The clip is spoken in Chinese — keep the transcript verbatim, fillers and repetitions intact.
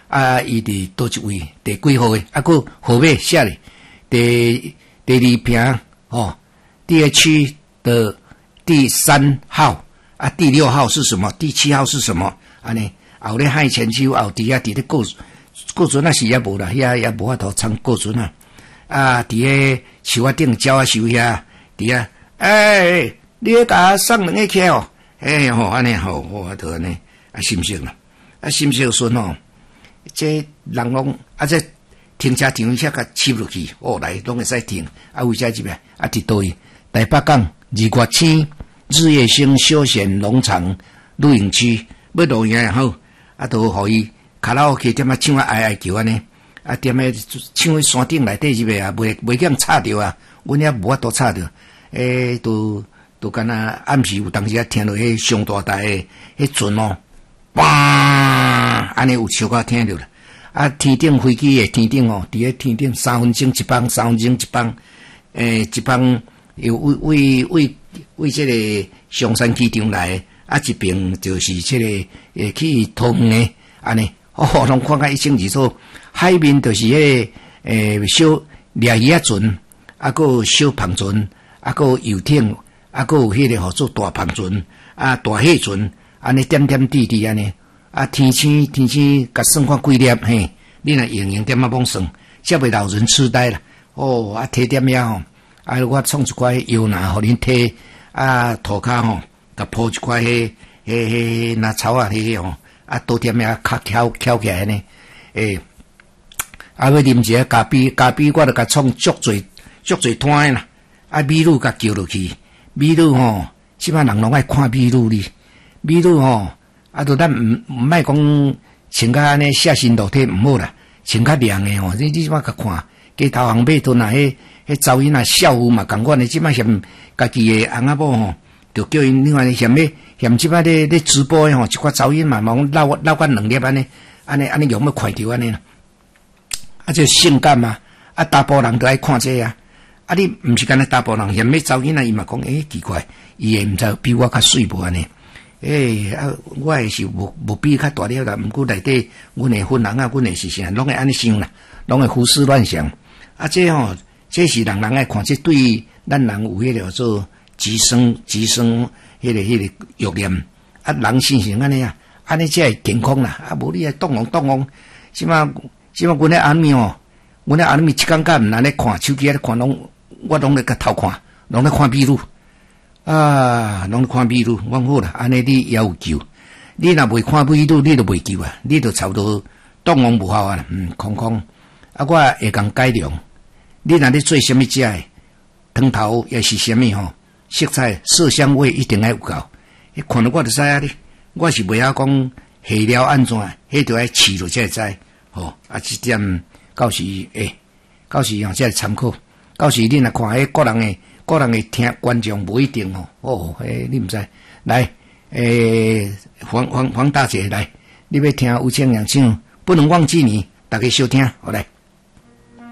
啊，伊伫倒一位，第几号诶？啊，个号码写咧，第第二瓶哦，第二区的第三号啊，第六号是什么？第七号是什么？安尼，后咧海千秋后伫遐伫咧过过船啊是也无啦，遐也无法度参过船啊。啊，伫个树仔顶鸟啊收遐，伫遐，哎，你咧甲送两个起哦，哎吼，安尼吼，我都安尼啊心情啦，啊心情顺吼。这人拢啊，这停车场遐甲插落去，哦来拢会使停。啊，为啥入来？啊，伫倒位？台北港日月青日月星休闲农场露营区，要露营也好，啊，都互伊卡拉 OK 点啊唱啊哀哀叫安尼，啊点啊唱去山顶内底入来啊，袂袂惊吵着啊，阮遐无法度吵着，诶、欸，都都敢若暗时有当时啊听到迄上大台诶迄船哦。哇！安尼有小可听到啦，啊，天顶飞机诶，天顶哦，伫咧天顶三分钟一班，三分钟一班，诶、欸，一班又为为为为这个上山机场来，啊，一边就是这个诶去桃园诶，安尼，哦，拢看甲一清二楚。海面就是迄、那个诶小掠鱼仔船，啊，个有小篷船，啊，个有游艇，啊，个有迄个号做大篷船，啊，大蟹船。安尼点点滴滴安尼，啊天星天星，甲算看几粒嘿，你若用用点啊罔算，则袂老人痴呆啦。哦，啊摕点遐吼，啊我创一块摇篮互恁摕，啊涂骹吼，甲铺一块迄迄迄那草啊迄个吼，啊倒点遐较翘翘起来呢，诶、欸，啊要啉一下咖啡，咖啡我著甲创足侪足侪摊啦，啊美女甲叫落去，美女吼，即摆人拢爱看美女哩。美女吼，啊，都咱毋毋莫讲穿甲安尼写身裸体毋好啦，穿较亮诶吼，你你即摆甲看，街头巷尾屯啊，迄迄走因啊，少妇嘛共款诶，即摆嫌家己诶翁仔某吼，就叫因另外嫌咧嫌即摆咧咧直播诶吼，一寡走因嘛，忙捞捞干两粒安尼，安尼安尼用要快着安尼啦，啊，这性感嘛，啊，大部人都爱看这啊，啊，你毋是干那大部人嫌咧走因啊，伊嘛讲诶奇怪，伊诶毋知比我较水无安尼。诶、欸、啊，我诶是无无比较大了啦，毋过内底阮诶婚人啊，阮诶是啥，拢会安尼想啦，拢会胡思乱想。啊，这吼、哦，这是人人爱看，这对咱人有迄个做提升提升迄、那个迄、那个欲念。啊，人心性安尼啊，安尼才会健康啦。啊，无你爱动往动往，即马即马阮诶阿咪哦，阮诶阿咪一工甲毋难咧看手机咧看，拢我拢咧甲偷看，拢咧看美女。啊，拢看美女，我好啦，安尼你也有救。你若袂看美女，你就袂救啊，你就差不多动王无效啊。嗯，空空。啊，我会讲改良。你若咧做什么食诶，汤头也是什么吼，色彩、色香味一定要有够。迄看到我就知啊哩，我是袂晓讲下料安怎，迄就爱试落才会知。吼，啊，这点到时诶，到时吼才会参考。到时你若看迄个人诶。个人会听观众不一定哦，哦，诶，你毋知来，诶，黄黄黄大姐来，你要听吴清扬唱《不能忘记你》，大家收听，好来。